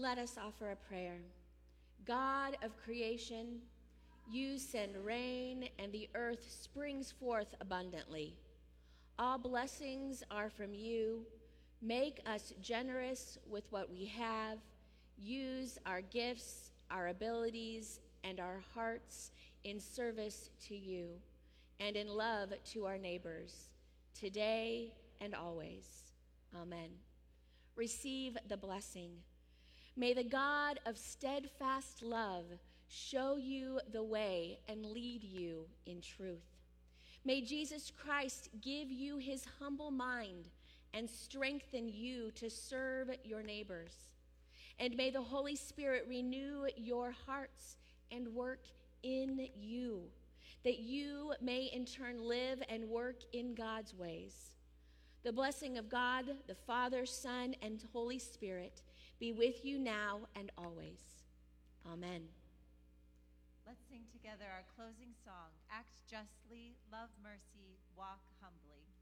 Let us offer a prayer. God of creation, you send rain and the earth springs forth abundantly. All blessings are from you. Make us generous with what we have. Use our gifts, our abilities, and our hearts in service to you and in love to our neighbors, today and always. Amen. Receive the blessing. May the God of steadfast love show you the way and lead you in truth. May Jesus Christ give you his humble mind and strengthen you to serve your neighbors. And may the Holy Spirit renew your hearts and work in you, that you may in turn live and work in God's ways. The blessing of God, the Father, Son, and Holy Spirit be with you now and always. Amen. Let's sing together our closing song, Act Justly, Love Mercy, Walk Humbly.